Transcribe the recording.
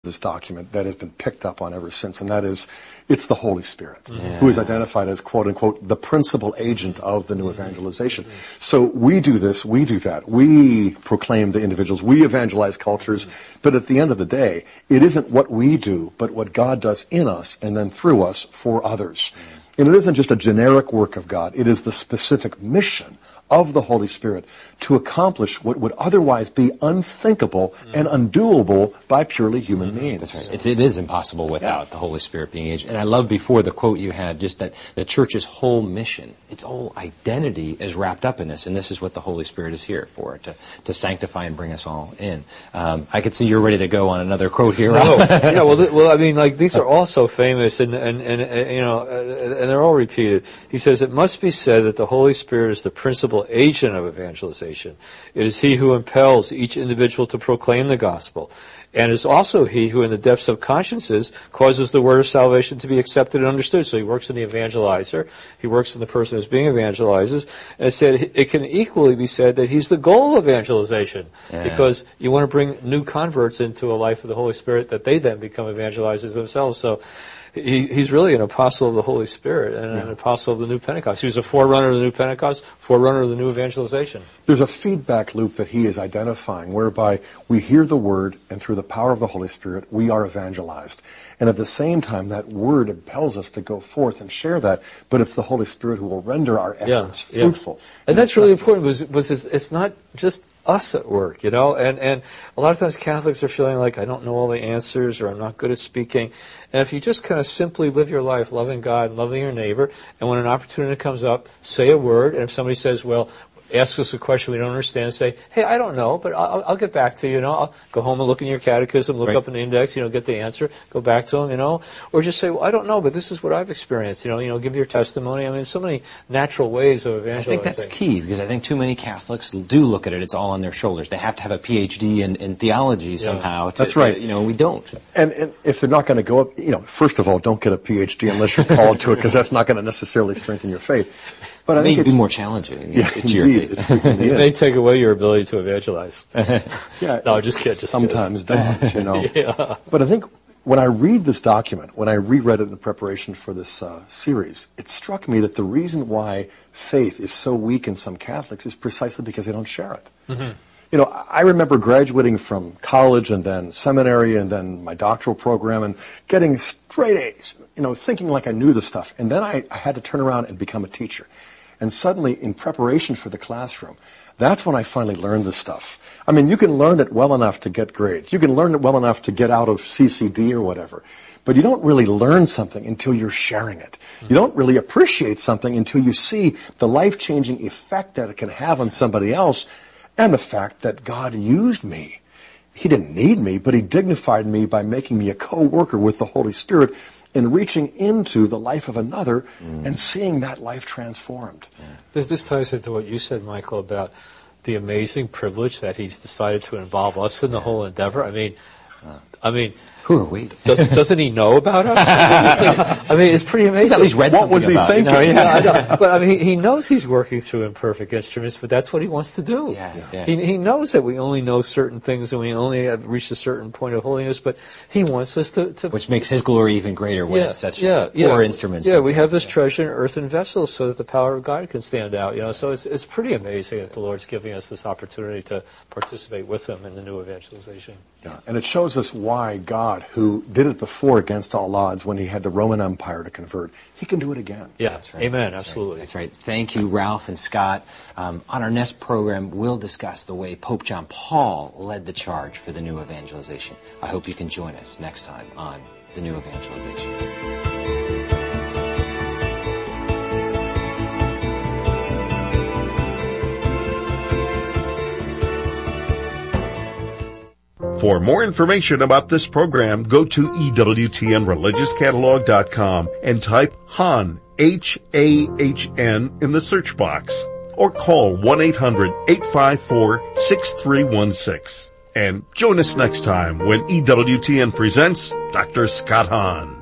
this document that has been picked up on ever since, and that is, it's the Holy Spirit, who is identified as, quote unquote, the principal agent of the new evangelization. So we do this, we do that. We proclaim to individuals, we evangelize cultures, but at the end of the day, it isn't what we do, but what God does in us and then through us for others. And it isn't just a generic work of God, it is the specific mission of the Holy Spirit to accomplish what would otherwise be unthinkable and undoable by purely human means. That's right. It is impossible without the Holy Spirit being agent. And I love before the quote you had, just that the church's whole mission, its whole identity is wrapped up in this, and this is what the Holy Spirit is here for, to sanctify and bring us all in. I could see you're ready to go on another quote here. I mean, like, these are all so famous, and they're all repeated. He says, it must be said that the Holy Spirit is the principal agent of evangelization. It is he who impels each individual to proclaim the gospel. And is also he who in the depths of consciences causes the word of salvation to be accepted and understood. So he works in the evangelizer. He works in the person who's being evangelizes. And it said it can equally be said that he's the goal of evangelization. Because you want to bring new converts into a life of the Holy Spirit that they then become evangelizers themselves. So he's really an apostle of the Holy Spirit and an apostle of the new Pentecost. He was a forerunner of the new Pentecost, forerunner of the new evangelization. There's a feedback loop that he is identifying whereby we hear the word and through the power of the Holy Spirit we are evangelized. And at the same time that word impels us to go forth and share that, but it's the Holy Spirit who will render our efforts fruitful. And that's really important was it's not just us at work, and a lot of times Catholics are feeling like, I don't know all the answers, or I'm not good at speaking. And if you just kind of simply live your life loving God, loving your neighbor, and when an opportunity comes up, say a word, and if somebody says, well, ask us a question we don't understand, say, hey, I don't know, but I'll get back to you, I'll go home and look in your catechism, look up an index, get the answer, go back to them, or just say, well, I don't know, but this is what I've experienced, give your testimony. I mean, so many natural ways of evangelizing. I think that's key, because I think too many Catholics do look at it, it's all on their shoulders. They have to have a PhD in theology somehow. That's right. We don't. And if they're not going to go up, first of all, don't get a PhD unless you're called to it, because that's not going to necessarily strengthen your faith. But I think it'd be more challenging. It's your faith. It may take away your ability to evangelize. No, just kidding. Sometimes don't, But I think when I read this document, when I reread it in preparation for this series, it struck me that the reason why faith is so weak in some Catholics is precisely because they don't share it. Mm-hmm. I remember graduating from college and then seminary and then my doctoral program and getting straight A's, thinking like I knew the stuff. And then I had to turn around and become a teacher. And suddenly, in preparation for the classroom, that's when I finally learned this stuff. I mean, you can learn it well enough to get grades. You can learn it well enough to get out of CCD or whatever. But you don't really learn something until you're sharing it. You don't really appreciate something until you see the life-changing effect that it can have on somebody else and the fact that God used me. He didn't need me, but He dignified me by making me a co-worker with the Holy Spirit and reaching into the life of another and seeing that life transformed. This ties into what you said, Michael, about the amazing privilege that He's decided to involve us in the whole endeavor. I mean, who are we? Doesn't He know about us? I mean, it's pretty amazing. He's at least read what was He thinking? But I mean, He knows He's working through imperfect instruments, but that's what He wants to do. He knows that we only know certain things and we only have reached a certain point of holiness, but He wants us to which makes His glory even greater when it's such poor instruments. Yeah, we have this treasure in earthen vessels so that the power of God can stand out. So it's pretty amazing that the Lord's giving us this opportunity to participate with Him in the new evangelization. Yeah, and it shows us why God, who did it before against all odds when He had the Roman Empire to convert, He can do it again. Yeah, that's right. Amen, absolutely. That's right. Thank you, Ralph and Scott. On our next program, we'll discuss the way Pope John Paul led the charge for the new evangelization. I hope you can join us next time on the new evangelization. For more information about this program, go to EWTNReligiousCatalog.com and type HAHN, H-A-H-N, in the search box. Or call 1-800-854-6316. And join us next time when EWTN presents Dr. Scott Hahn.